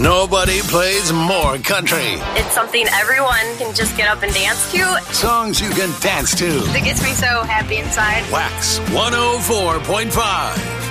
Nobody plays more country. It's something everyone can just get up and dance to. Songs you can dance to. It gets me so happy inside. Wax 104.5.